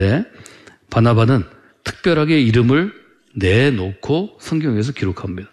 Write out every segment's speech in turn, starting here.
바나바는 특별하게 이름을 내놓고 성경에서 기록합니다.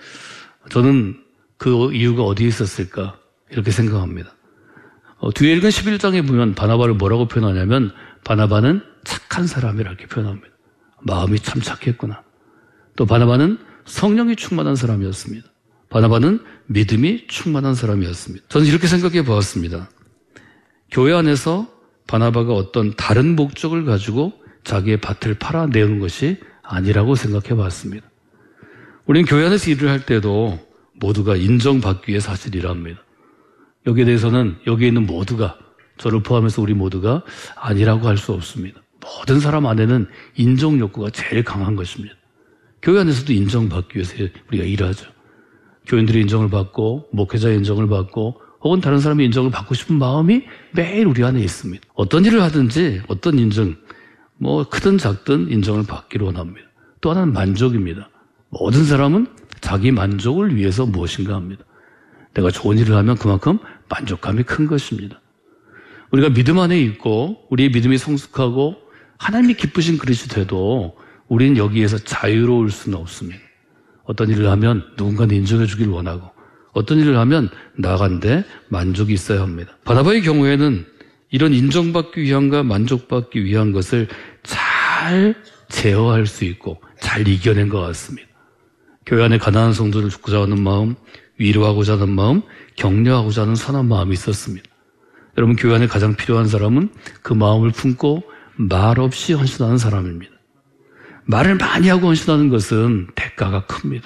저는 그 이유가 어디에 있었을까 이렇게 생각합니다. 뒤에 읽은 11장에 보면 바나바를 뭐라고 표현하냐면 바나바는 착한 사람이라 이렇게 표현합니다. 마음이 참 착했구나. 또 바나바는 성령이 충만한 사람이었습니다. 바나바는 믿음이 충만한 사람이었습니다. 저는 이렇게 생각해 보았습니다. 교회 안에서 바나바가 어떤 다른 목적을 가지고 자기의 밭을 팔아내는 것이 아니라고 생각해 봤습니다. 우리는 교회 안에서 일을 할 때도 모두가 인정받기 위해 사실 일합니다. 여기에 대해서는 여기에 있는 모두가, 저를 포함해서 우리 모두가 아니라고 할 수 없습니다. 모든 사람 안에는 인정 욕구가 제일 강한 것입니다. 교회 안에서도 인정받기 위해서 우리가 일하죠. 교인들이 인정을 받고 목회자의 인정을 받고 혹은 다른 사람의 인정을 받고 싶은 마음이 매일 우리 안에 있습니다. 어떤 일을 하든지 어떤 인정, 크든 작든 인정을 받기를 원합니다. 또 하나는 만족입니다. 모든 사람은 자기 만족을 위해서 무엇인가 합니다. 내가 좋은 일을 하면 그만큼 만족감이 큰 것입니다. 우리가 믿음 안에 있고 우리의 믿음이 성숙하고 하나님이 기쁘신 그릇이 돼도 우리는 여기에서 자유로울 수는 없습니다. 어떤 일을 하면 누군가는 인정해 주길 원하고 어떤 일을 하면 나간데 만족이 있어야 합니다. 바나바의 경우에는 이런 인정받기 위함과 만족받기 위한 것을 잘 제어할 수 있고 잘 이겨낸 것 같습니다. 교회 안에 가난한 성도를 돕고자 하는 마음, 위로하고자 하는 마음, 격려하고자 하는 선한 마음이 있었습니다. 여러분, 교회 안에 가장 필요한 사람은 그 마음을 품고 말없이 헌신하는 사람입니다. 말을 많이 하고 헌신하는 것은 대가가 큽니다.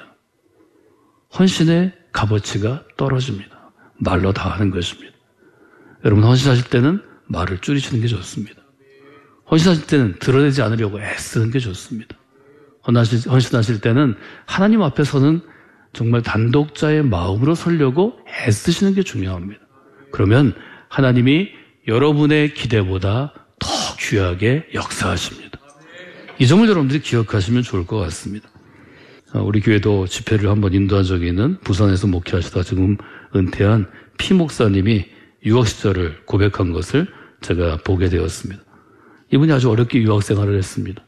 헌신의 값어치가 떨어집니다. 말로 다 하는 것입니다. 여러분, 헌신하실 때는 말을 줄이시는 게 좋습니다. 헌신하실 때는 드러내지 않으려고 애쓰는 게 좋습니다. 헌신하실 때는 하나님 앞에서는 정말 단독자의 마음으로 서려고 애쓰시는 게 중요합니다. 그러면 하나님이 여러분의 기대보다 더 귀하게 역사하십니다. 이 점을 여러분들이 기억하시면 좋을 것 같습니다. 우리 교회도 집회를 한번 인도한 적이 있는 부산에서 목회하시다 지금 은퇴한 피 목사님이 유학 시절을 고백한 것을 제가 보게 되었습니다. 이분이 아주 어렵게 유학 생활을 했습니다.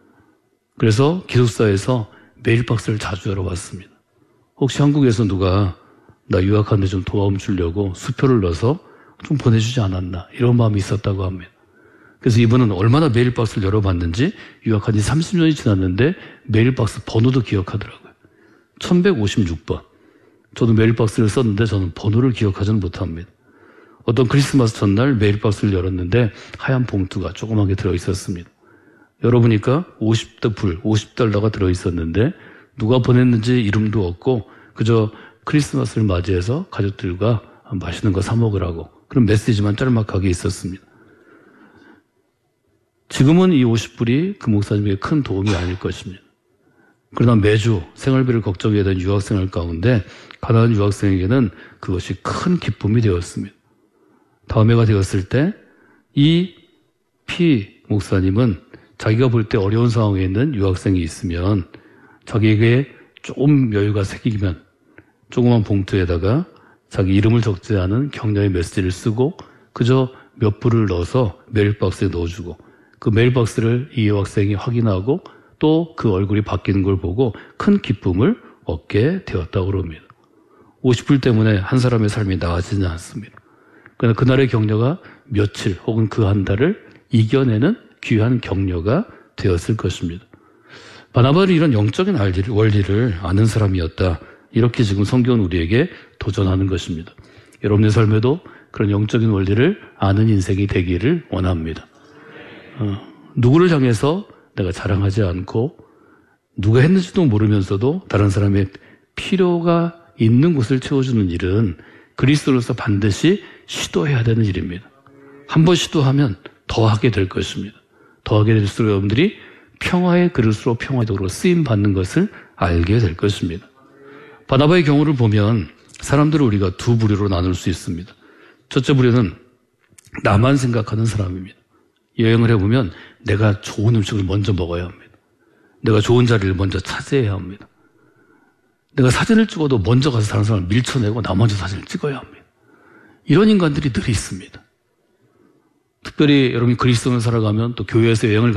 그래서 기숙사에서 메일박스를 자주 열어봤습니다. 혹시 한국에서 누가 나 유학하는데 좀 도움 주려고 수표를 넣어서 좀 보내주지 않았나 이런 마음이 있었다고 합니다. 그래서 이분은 얼마나 메일박스를 열어봤는지 유학한 지 30년이 지났는데 메일박스 번호도 기억하더라고요. 1156번. 저도 메일박스를 썼는데 저는 번호를 기억하지는 못합니다. 어떤 크리스마스 전날 메일박스를 열었는데 하얀 봉투가 조그맣게 들어있었습니다. 열어보니까 50달러가 들어있었는데 누가 보냈는지 이름도 없고 그저 크리스마스를 맞이해서 가족들과 맛있는 거 사 먹으라고 그런 메시지만 짤막하게 있었습니다. 지금은 이 50불이 그 목사님에게 큰 도움이 아닐 것입니다. 그러나 매주 생활비를 걱정해야 되는 유학생활 가운데 가난한 유학생에게는 그것이 큰 기쁨이 되었습니다. 다음 해가 되었을 때 이 피 목사님은 자기가 볼 때 어려운 상황에 있는 유학생이 있으면 자기에게 조금 여유가 생기면 조그만 봉투에다가 자기 이름을 적지 않은 격려의 메시지를 쓰고 그저 몇 불을 넣어서 메일박스에 넣어주고 그 메일박스를 이 유학생이 확인하고 또 그 얼굴이 바뀌는 걸 보고 큰 기쁨을 얻게 되었다고 합니다. 50불 때문에 한 사람의 삶이 나아지지 않습니다. 그러나 그날의 격려가 며칠 혹은 그 한 달을 이겨내는 귀한 격려가 되었을 것입니다. 바나바는 이런 영적인 원리를 아는 사람이었다. 이렇게 지금 성경은 우리에게 도전하는 것입니다. 여러분의 삶에도 그런 영적인 원리를 아는 인생이 되기를 원합니다. 누구를 향해서 내가 자랑하지 않고 누가 했는지도 모르면서도 다른 사람의 필요가 있는 곳을 채워주는 일은 그리스도로서 반드시 시도해야 되는 일입니다. 한 번 시도하면 더 하게 될 것입니다. 더 하게 될수록 여러분들이 평화의 그릇으로 평화적으로 쓰임받는 것을 알게 될 것입니다. 바나바의 경우를 보면 사람들을 우리가 두 부류로 나눌 수 있습니다. 첫째 부류는 나만 생각하는 사람입니다. 여행을 해보면 내가 좋은 음식을 먼저 먹어야 합니다. 내가 좋은 자리를 먼저 차지해야 합니다. 내가 사진을 찍어도 먼저 가서 다른 사람을 밀쳐내고 나 먼저 사진을 찍어야 합니다. 이런 인간들이 늘 있습니다. 특별히 여러분이 그리스도인을 살아가면 또 교회에서 여행을